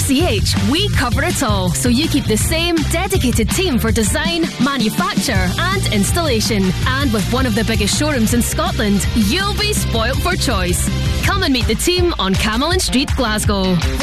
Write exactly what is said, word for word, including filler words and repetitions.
S E H, we cover it all, so you keep the same dedicated team for design, manufacture and installation. And with one of the biggest showrooms in Scotland, you'll be spoilt for choice. Come and meet the team on Camelin Street, Glasgow.